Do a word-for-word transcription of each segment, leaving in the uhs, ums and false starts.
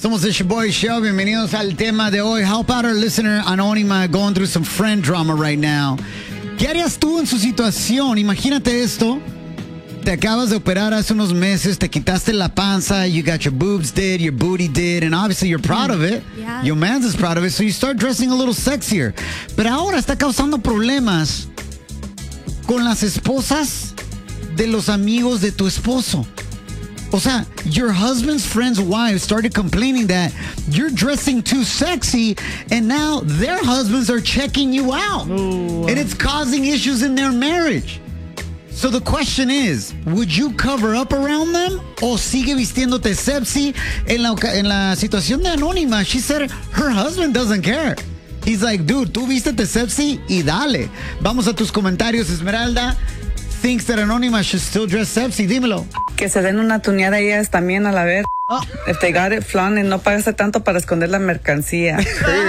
Somos el Shoboy Show. Bienvenidos al tema de hoy. Help out our listener Anónima going through some friend drama right now. ¿Qué harías tú en su situación? Imagínate esto. Te acabas de operar hace unos meses, te quitaste la panza, you got your boobs did, your booty did, and obviously you're proud of it. Yeah. Your man's is proud of it, so you start dressing a little sexier. Pero ahora está causando problemas con las esposas de los amigos de tu esposo. O sea, your husband's friend's wives started complaining that you're dressing too sexy, and now their husbands are checking you out. Ooh. And it's causing issues in their marriage. So the question is, would you cover up around them o sigue vistiéndote sexy? En la, en la situación de Anónima, she said her husband doesn't care. He's like, dude, tú vístete sexy y dale. Vamos a tus comentarios. Esmeralda thinks that Anónima should still dress sexy. Dímelo. Que se den una tuneada ellas también a la vez. Oh. If they got it, flaunting, no pagarse tanto para esconder la mercancía.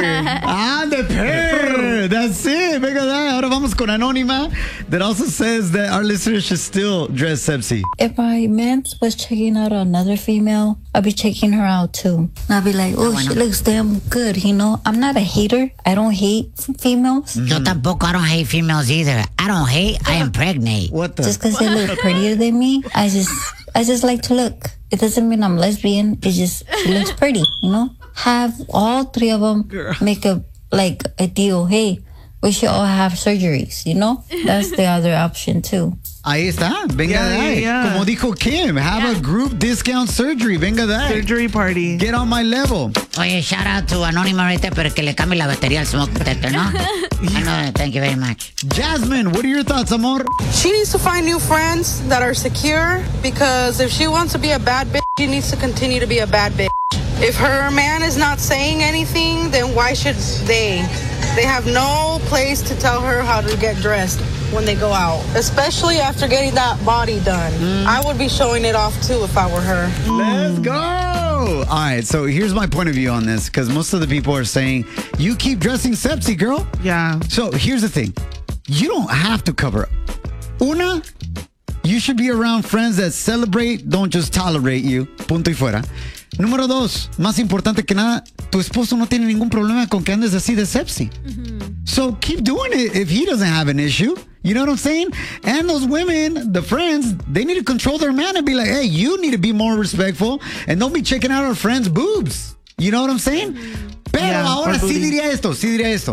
Ah, de per. That's it. Venga, da. Ahora vamos con Anónima that also says that our listeners should still dress sexy. If my man was checking out another female, I'll be checking her out too. And I'll be like, oh, she looks damn good. You know, I'm not a hater. I don't hate females. Yo tampoco, I don't hate females either. I don't hate, I impregnate. What the? Just because they look prettier than me, I just, I just like to look. It doesn't mean I'm lesbian. It's just, she looks pretty, you know? Have all three of them make a, like, a deal. Hey, we should all have surgeries, you know? That's the other option too. Ahí está. Venga, Yeah, de ahí. yeah, yeah. Como dijo Kim, have a group discount surgery. Venga, de ahí. Surgery party. Get on my level. Oye, shout out to Anónima ahorita, pero que le cambie la batería al smoke detector, ¿no? I know, thank you very much. Jasmine, what are your thoughts, amor? She needs to find new friends that are secure, because if she wants to be a bad bitch, she needs to continue to be a bad bitch. If her man is not saying anything, then why should they? They have no place to tell her how to get dressed when they go out, especially after getting that body done. Mm. I would be showing it off too if I were her. Let's go. All right, so here's my point of view on this, because most of the people are saying, you keep dressing sexy, girl. Yeah. So here's the thing. You don't have to cover up. Una, you should be around friends that celebrate, don't just tolerate you. Punto y fuera. Número dos, más importante que nada, tu esposo no tiene ningún problema con que andes así de sexy. Mm-hmm. So keep doing it if he doesn't have an issue. You know what I'm saying? And those women, the friends, they need to control their man and be like, hey, you need to be more respectful and don't be checking out our friends' boobs. You know what I'm saying? Pero Yeah, ahora or sí booty. diría esto, sí diría esto.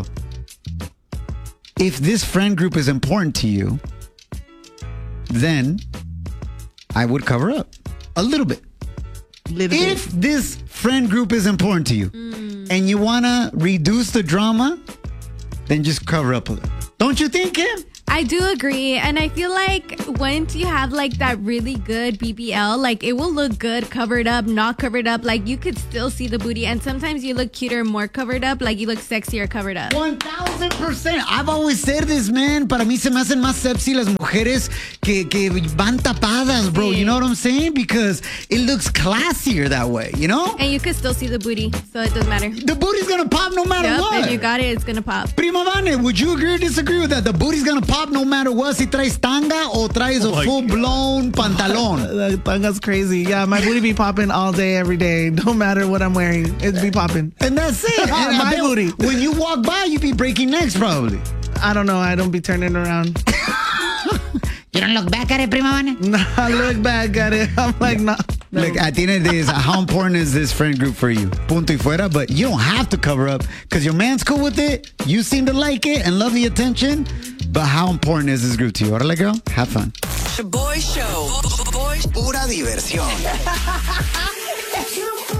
If this friend group is important to you, then I would cover up a little bit. Little If bit. this friend group is important to you mm. and you want to reduce the drama, then just cover up a little. Don't you think, Kim? I do agree. And I feel like once you have like that really good B B L, like it will look good covered up, not covered up. Like you could still see the booty. And sometimes you look cuter more covered up. Like you look sexier covered up. one thousand percent. I've always said this, man. Para mí se me hacen más sexy las mujeres que, que van tapadas, bro. Sí. You know what I'm saying? Because it looks classier that way, you know? And you could still see the booty. So it doesn't matter. The booty's going to pop no matter Yep, what. if you got it, it's going to pop. Prima Vane, would you agree or disagree with that? The booty's gonna pop no matter what. Si traes tanga o traes Oh a full-blown pantalón. That tanga's crazy. Yeah, my booty be popping all day, every day. No matter what I'm wearing, it be popping. And that's it. And I My bet booty. When you walk by, you be breaking necks probably. I don't know. I don't be turning around. You don't look back at it, prima Vane? Nah, I look back at it. I'm like, nah. No. Look, at the end of the day, is how important is this friend group for you? Punto y fuera. But you don't have to cover up because your man's cool with it. You seem to like it and love the attention. But how important is this group to you? Órale, girl. Have fun. Boy Show. Boy. Pura diversión.